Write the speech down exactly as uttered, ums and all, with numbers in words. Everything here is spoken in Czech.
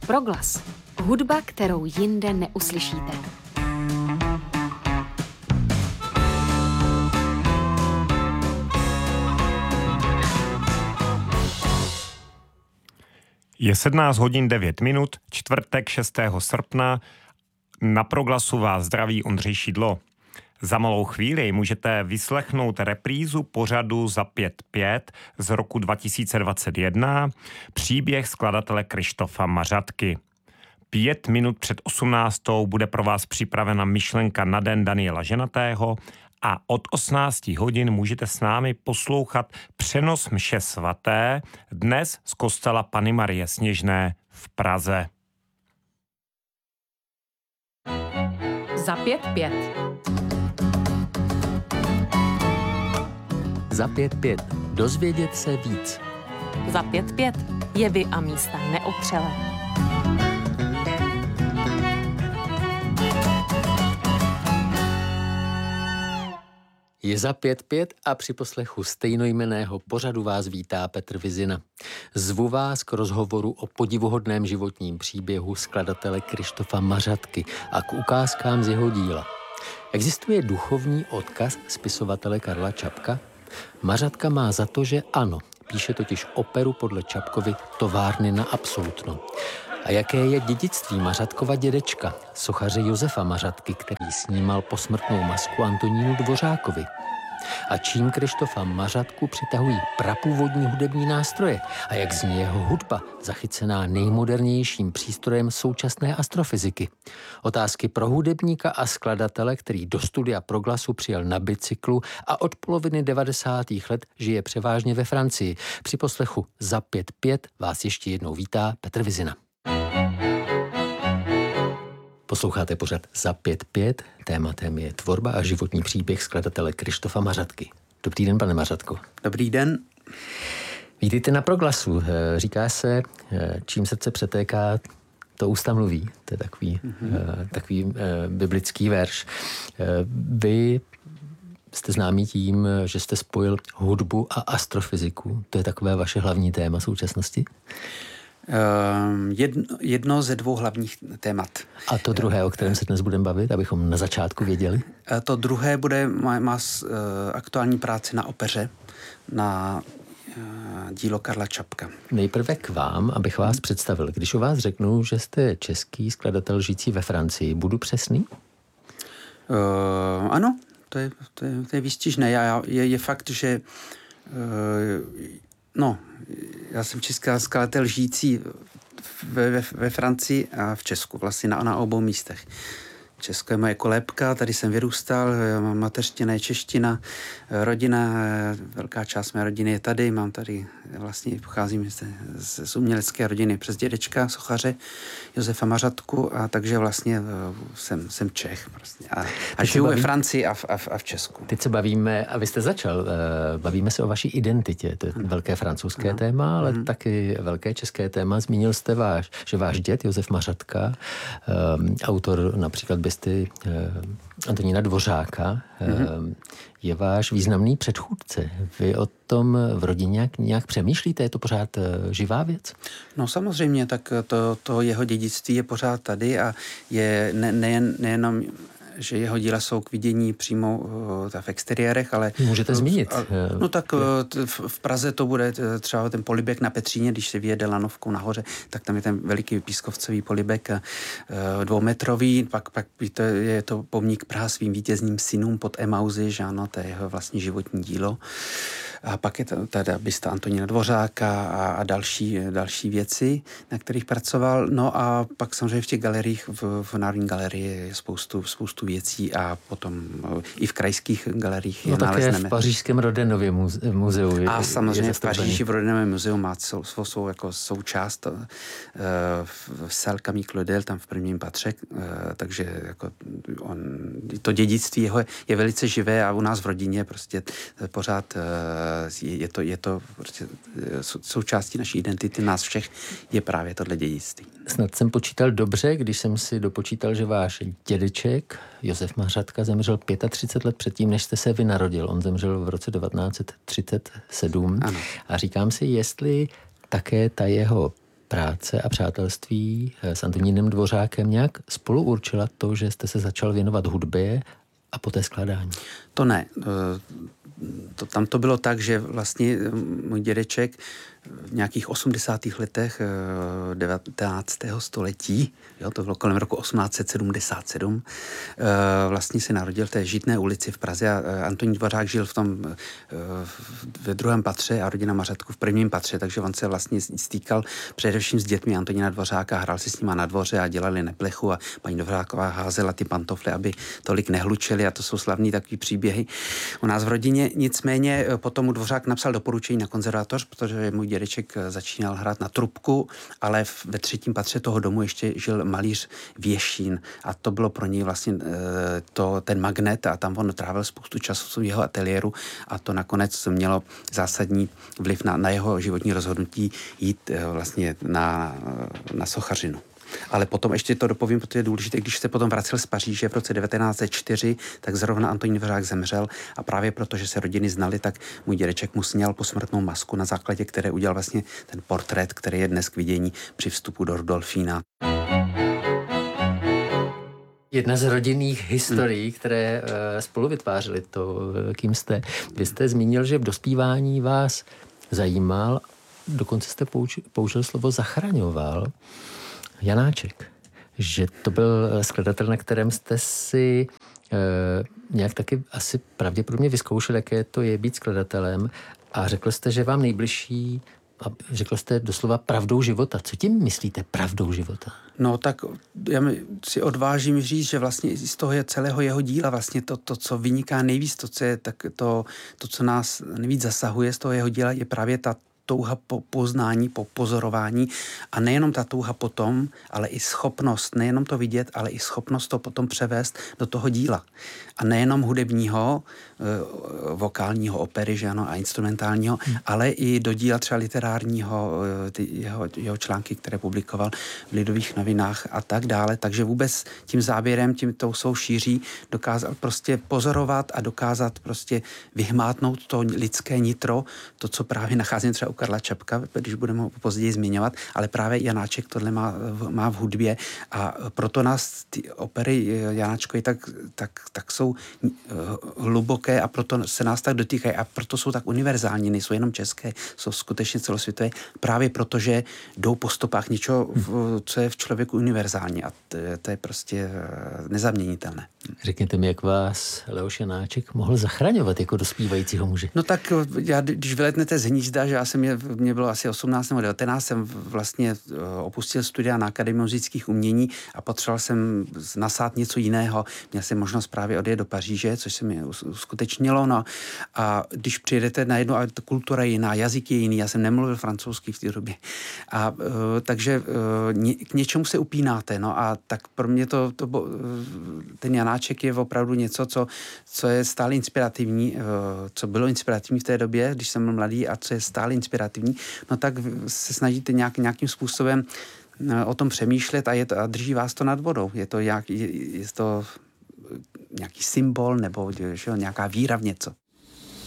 Proglas. Hudba, kterou jinde neuslyšíte. Je sedmnáct hodin devět minut, čtvrtek šestého srpna. Na Proglasu vás zdraví Ondřej Šidlo. Za malou chvíli můžete vyslechnout reprízu pořadu Za pět pět z roku dva tisíce dvacet jedna, příběh skladatele Krištofa Mařatky. Pět minut před osmnáctou bude pro vás připravena myšlenka na den Daniela Ženatého a od osmnácti hodin můžete s námi poslouchat přenos mše svaté dnes z kostela Panny Marie Sněžné v Praze. Za pět pět. Za pět pět. Dozvědět se víc. Za pět pět. Jevy a místa neotřelé. Je za pět pět a při poslechu stejnojmenného pořadu vás vítá Petr Vizina. Zvu vás k rozhovoru o podivuhodném životním příběhu skladatele Krištofa Mařatky a k ukázkám z jeho díla. Existuje duchovní odkaz spisovatele Karla Čapka? Mařatka má za to, že ano. Píše totiž operu podle Čapkovy Továrny na absolutno. A jaké je dědictví Mařatkova dědečka, sochaře Josefa Mařatky, který snímal posmrtnou masku Antonínu Dvořákovi? A čím Krištofa Mařatku přitahují prapůvodní hudební nástroje? A jak zní jeho hudba, zachycená nejmodernějším přístrojem současné astrofyziky? Otázky pro hudebníka a skladatele, který do studia Proglasu přijel na bicyklu a od poloviny devadesátých let žije převážně ve Francii. Při poslechu Za pět pět vás ještě jednou vítá Petr Vizina. Posloucháte pořad Za pět pět, tématem je tvorba a životní příběh skladatele Krištofa Mařatky. Dobrý den, pane Mařatko. Dobrý den. Vítejte na Proglasu. Říká se, čím srdce přetéká, to ústa mluví. To je takový, mm-hmm. takový biblický verš. Vy jste známí tím, že jste spojil hudbu a astrofyziku. To je takové vaše hlavní téma současnosti? Jedno, jedno ze dvou hlavních témat. A to druhé, o kterém se dnes budeme bavit, abychom na začátku věděli? To druhé bude, má, má aktuální práci na opeře, na dílo Karla Čapka. Nejprve k vám, abych vás představil. Když o vás řeknu, že jste český skladatel žijící ve Francii, budu přesný? Uh, ano, to je, to je, to je výstižné. Já, je, je fakt, že uh, no, já jsem český skladatel žijící ve, ve, ve Francii a v Česku, vlastně na, na obou místech. Česko je moje kolébka, tady jsem vyrůstal, mám mateřština je čeština, rodina, velká část mé rodiny je tady, mám tady, vlastně pocházím z, z umělecké rodiny přes dědečka, sochaře Josefa Mařatku, a takže vlastně jsem, jsem Čech prostě. A, a žiju baví... ve Francii a v, a, v, a v Česku. Teď se bavíme, a vy jste začal, bavíme se o vaší identitě, to je ano. velké francouzské ano. téma, ale hmm. taky velké české téma. Zmínil jste váš, že váš děd Josef Mařatka, um, autor například Ty eh, Antonína Dvořáka, eh, mm-hmm. je váš významný předchůdce. Vy o tom v rodině nějak, nějak přemýšlíte? Je to pořád eh, živá věc? No samozřejmě, tak to, to jeho dědictví je pořád tady a je ne, nejen, nejenom že jeho díla jsou k vidění přímo uh, v exteriérech, ale... Můžete zmínit. A, no tak uh, v, v Praze to bude třeba ten polibek na Petříně, když se vyjede lanovkou nahoře, tak tam je ten veliký pískovcový polibek uh, dvoumetrový, pak, pak to je to pomník Praha svým vítězným synům pod Emauzy, že ano, to je jeho vlastní životní dílo. A pak je teda bysta Antonína Dvořáka a, a další, další věci, na kterých pracoval. No a pak samozřejmě v těch galeriích, v, v Národní galerii je spoustu, spoustu věcí a potom i v krajských galeriích no, je nalezneme. No také v pařížském Rodenově muzeu. Je, a samozřejmě v Paříži v Rodenovém muzeu má svou, svou, svou jako součást uh, v Salle Camille Claudel, tam v prvním patře, uh, takže jako on, to dědictví jeho je, je velice živé a u nás v rodině prostě pořád uh, je to, je to prostě součástí naší identity, nás všech je právě tohle dědictví. Snad jsem počítal dobře, když jsem si dopočítal, že váš dědeček Josef Mařatka zemřel třicet pět let předtím, než jste se vy narodil. On zemřel v roce devatenáct set třicet sedm. Ano. A říkám si, jestli také ta jeho práce a přátelství s Antonínem Dvořákem nějak spolu určila to, že jste se začal věnovat hudbě a poté skládání? To ne. To, tam to bylo tak, že vlastně můj dědeček v nějakých osmdesátých letech devatenáctého století, jo, to bylo kolem roku osmnáct set sedmdesát sedm, vlastně se narodil v té Žitné ulici v Praze a Antonín Dvořák žil v tom ve druhém patře a rodina Mařatku v prvním patře, takže on se vlastně stýkal především s dětmi Antonína Dvořáka, hrál si s nima na dvoře a dělali neplechu a paní Dvořáková házela ty pantofly, aby tolik nehlučeli a to jsou slavný takový příběhy u nás v rodině. Nicméně potom mu Dvořák napsal doporučení na konzervatoř, protože můj dědeček začínal hrát na trubku, ale ve třetím patře toho domu ještě žil malíř Věšín a to bylo pro něj vlastně to, ten magnet a tam on trávil spoustu času v jeho ateliéru a to nakonec mělo zásadní vliv na, na jeho životní rozhodnutí jít vlastně na, na sochařinu. Ale potom ještě to dopovím, protože je důležité, když se potom vracel z Paříže v roce devatenáct set čtyři, tak zrovna Antonín Dvořák zemřel a právě proto, že se rodiny znali, tak můj dědeček mu sněl posmrtnou masku, na základě které udělal vlastně ten portrét, který je dnes k vidění při vstupu do Rudolfína. Jedna z rodinných historií, které uh, spolu vytvářely to, kým jste. Vy jste zmínil, že v dospívání vás zajímal, dokonce jste pouč, použil slovo zachraňoval, Janáček. Že to byl skladatel, na kterém jste si e, nějak taky asi pravděpodobně vyzkoušel, jaké to je být skladatelem a řekl jste, že vám nejbližší a řekl jste doslova pravdou života. Co tím myslíte pravdou života? No tak já si odvážím říct, že vlastně z toho je celého jeho díla vlastně to, to co vyniká nejvíc, to, co je, tak to, to, co nás nejvíc zasahuje z toho jeho díla, je právě ta touha po poznání, po pozorování a nejenom ta touha potom, ale i schopnost, nejenom to vidět, ale i schopnost to potom převést do toho díla. A nejenom hudebního, vokálního, opery, že ano, a instrumentálního, hmm. ale i do díla třeba literárního, ty jeho, jeho články, které publikoval v Lidových novinách a tak dále. Takže vůbec tím záběrem, tím tou svou šíří dokázal prostě pozorovat a dokázat prostě vyhmátnout to lidské nitro, to, co právě nacházím třeba u Karla Čapka, když budeme ho později zmiňovat, ale právě Janáček tohle má, má v hudbě a proto nás ty opery Janáčkovi tak, tak, tak jsou hluboké a proto se nás tak dotýkají a proto jsou tak univerzální, nejsou jenom české, jsou skutečně celosvětové, právě protože jdou po stopách něčeho, co je v člověku univerzální a to, to je prostě nezaměnitelné. Řekněte mi, jak vás Leoš Janáček mohl zachraňovat jako dospívajícího muže? No tak já, když vyletnete z hnízda, že já jsem, mě, mě bylo asi osmnáct nebo devatenáct, jsem vlastně opustil studia na Akademii muzických umění a potřeboval jsem nasát něco jiného. Měl jsem možnost právě odjet do Paříže, což se mi uskutečnilo. No. A když přijedete na jednu, a kultura je jiná, jazyk je jiný, já jsem nemluvil francouzsky v té době. A uh, takže uh, ně, k něčemu se upínáte. No a tak pro mě to, to bo, ten Janáček je opravdu něco, co, co je stále inspirativní, uh, co bylo inspirativní v té době, když jsem byl mladý a co je stále inspirativní, no tak se snažíte nějak, nějakým způsobem o tom přemýšlet a, je to, a drží vás to nad vodou. Je to, jak, je, je to nějaký symbol nebo že, nějaká víra v něco.